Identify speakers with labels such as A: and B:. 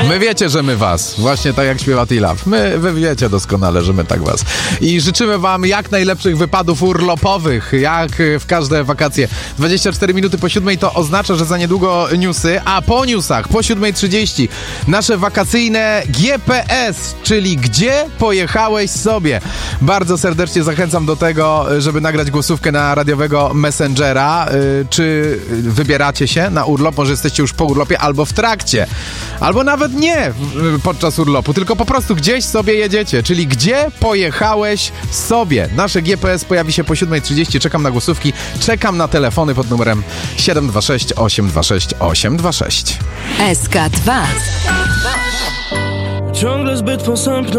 A: My wiecie, że my was. Właśnie tak jak śpiewa T-Love. Wy wiecie doskonale, że my tak was. I życzymy wam jak najlepszych wypadów urlopowych, jak w każde wakacje. 24 minuty po 7 to oznacza, że za niedługo newsy, a po newsach, po 7:30 nasze wakacyjne GPS, czyli gdzie pojechałeś sobie. Bardzo serdecznie zachęcam do tego, żeby nagrać głosówkę na radiowego Messengera. Czy wybieracie się na urlop? Może jesteście już po urlopie albo w trakcie. Albo nawet nie podczas urlopu, tylko po prostu gdzieś sobie jedziecie. Czyli gdzie pojechałeś sobie. Nasze GPS pojawi się po 7:30. Czekam na głosówki. Czekam na telefony pod numerem 726 826 826.
B: SK2.
C: Ciągle zbyt posępny.